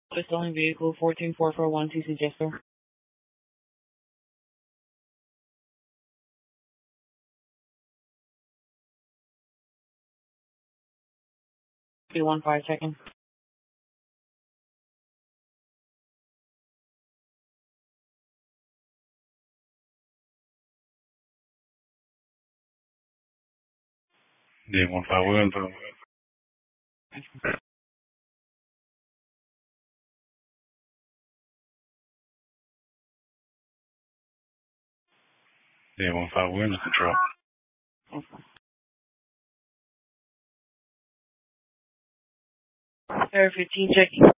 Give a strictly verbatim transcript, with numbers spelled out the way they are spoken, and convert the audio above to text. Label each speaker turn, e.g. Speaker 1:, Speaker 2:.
Speaker 1: Stolen vehicle fourteen four four one T C Jester. three one five checking.
Speaker 2: D one five Williams. D one five Williams control.
Speaker 1: Okay. Air fifteen checking.